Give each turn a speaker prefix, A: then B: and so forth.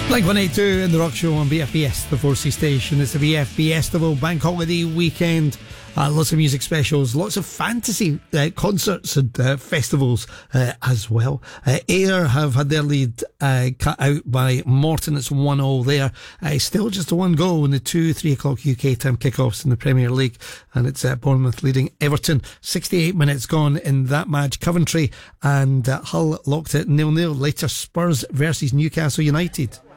A: Blink-182 in the Rock Show on BFBS, the 4C station. It's the BFB Festival Bank Holiday weekend. Lots of music specials, lots of fantasy concerts and festivals as well. Ayr have had their lead cut out by Morton. It's 1-1 there. Still just a one goal in the 3 o'clock UK time kickoffs in the Premier League. And it's Bournemouth leading Everton. 68 minutes gone in that match. Coventry and Hull locked it 0-0. Later Spurs versus Newcastle United.